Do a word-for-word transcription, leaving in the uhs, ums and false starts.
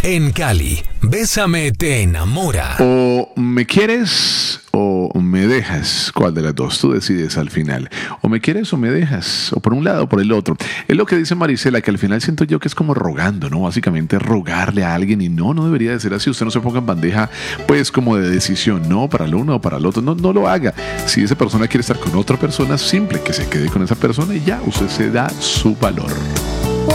En Cali, Bésame te enamora. O me quieres o me dejas. ¿Cuál de las dos? Tú decides al final. O me quieres o me dejas. O por un lado o por el otro. Es lo que dice Marisela, que al final siento yo que es como rogando, ¿no? Básicamente rogarle a alguien y no, no debería de ser así. Usted no se ponga en bandeja, pues como de decisión, no, para el uno o para el otro. No, no lo haga. Si esa persona quiere estar con otra persona, simple que se quede con esa persona y ya, usted se da su valor.